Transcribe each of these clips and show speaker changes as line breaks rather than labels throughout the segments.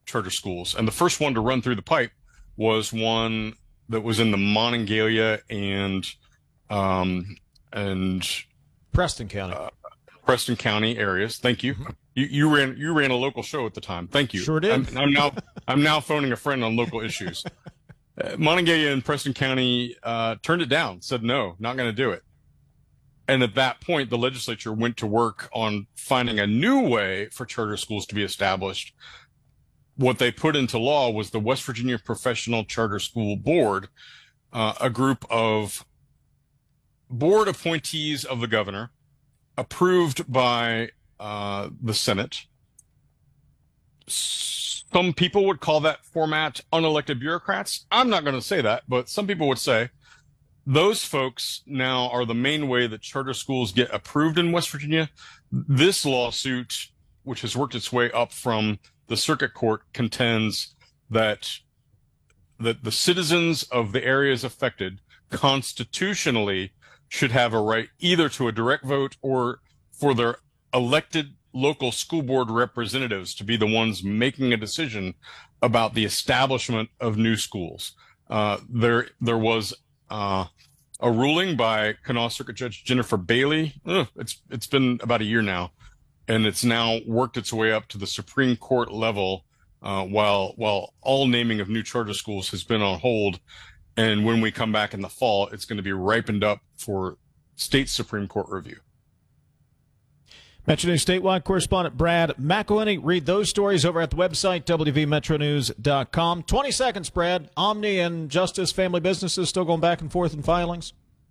charter schools. And the first one to run through the pipe was one that was in the Monongalia and
Preston County.
Preston County areas. Thank you. You ran a local show at the time. Thank you.
Sure did.
I'm now phoning a friend on local issues. Monongalia and Preston County turned it down, said no, not going to do it. And at that point, the legislature went to work on finding a new way for charter schools to be established. What they put into law was the West Virginia Professional Charter School Board, a group of board appointees of the governor, approved by the Senate. Some people would call that format unelected bureaucrats. I'm not going to say that, but some people would say those folks now are the main way that charter schools get approved in West Virginia. This lawsuit, which has worked its way up from the circuit court, contends that the citizens of the areas affected constitutionally should have a right either to a direct vote or for their elected local school board representatives to be the ones making a decision about the establishment of new schools. There was a ruling by Kanawha Circuit Judge Jennifer Bailey. It's been about a year now, and it's now worked its way up to the Supreme Court level, while all naming of new charter schools has been on hold. And when we come back in the fall, it's going to be ripened up for state Supreme Court review.
Metro News statewide correspondent Brad McElhenney. Read those stories over at the website, wvmetronews.com. 20 seconds, Brad. Omni and Justice Family Businesses still going back and forth in filings?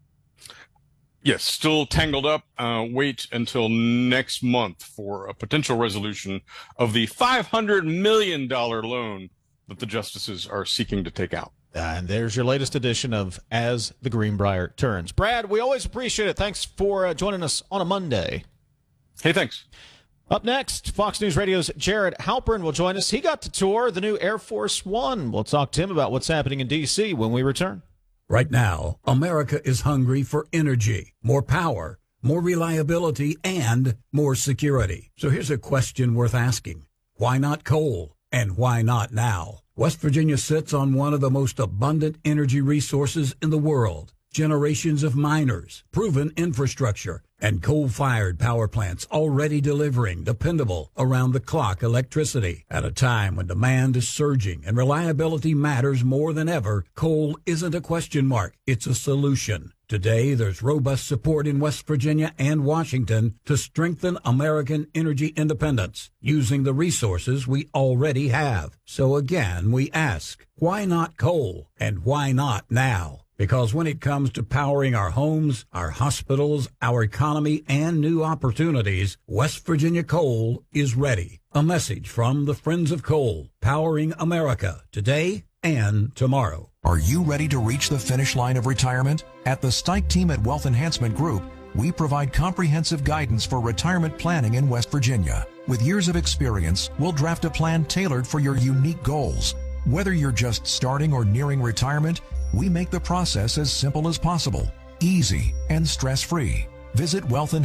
Yes, still tangled up. Wait until next month for a potential resolution of the $500 million loan that the justices are seeking to take out.
And there's your latest edition of As the Greenbrier Turns. Brad, we always appreciate it. Thanks for joining us on a Monday.
Hey, thanks.
Up next, Fox News Radio's Jared Halpern will join us. He got to tour the new Air Force One. We'll talk to him about what's happening in D.C. when we return.
Right now, America is hungry for energy, more power, more reliability, and more security. So here's a question worth asking. Why not coal? And why not now? West Virginia sits on one of the most abundant energy resources in the world. Generations of miners, proven infrastructure, and coal-fired power plants already delivering dependable, around-the-clock electricity. At a time when demand is surging and reliability matters more than ever, coal isn't a question mark, it's a solution. Today, there's robust support in West Virginia and Washington to strengthen American energy independence using the resources we already have. So again, we ask, why not coal? And why not now? Because when it comes to powering our homes, our hospitals, our economy, and new opportunities, West Virginia Coal is ready. A message from the Friends of Coal, powering America today and tomorrow.
Are you ready to reach the finish line of retirement? At the Stike team at Wealth Enhancement Group, we provide comprehensive guidance for retirement planning in West Virginia. With years of experience, we'll draft a plan tailored for your unique goals. Whether you're just starting or nearing retirement, we make the process as simple as possible, easy, and stress-free. Visit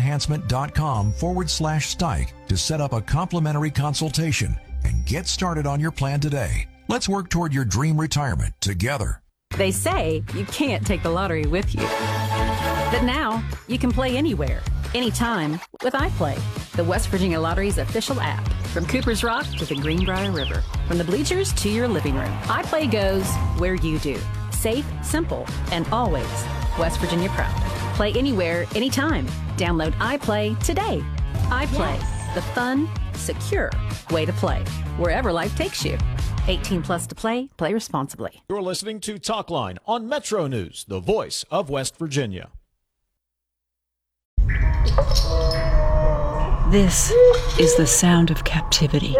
wealthenhancement.com/Stike to set up a complimentary consultation and get started on your plan today. Let's work toward your dream retirement together.
They say you can't take the lottery with you. But now you can play anywhere, anytime with iPlay, the West Virginia Lottery's official app. From Cooper's Rock to the Greenbrier River, from the bleachers to your living room, iPlay goes where you do. Safe, simple, and always West Virginia proud. Play anywhere, anytime. Download iPlay today. iPlay, the fun, secure way to play, wherever life takes you. 18 plus to play. Play responsibly.
You're listening to Talkline on Metro News, the voice of West Virginia.
This is the sound of captivity.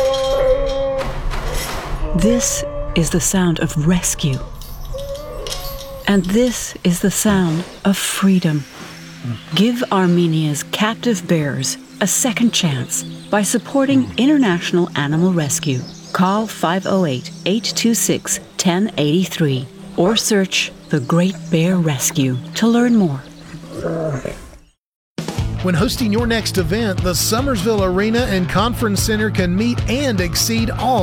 This is the sound of rescue. And this is the sound of freedom. Give Armenia's captive bears a second chance by supporting International Animal Rescue. Call 508-826-1083 or search The Great Bear Rescue to learn more.
When hosting your next event, the Summersville Arena and Conference Center can meet and exceed all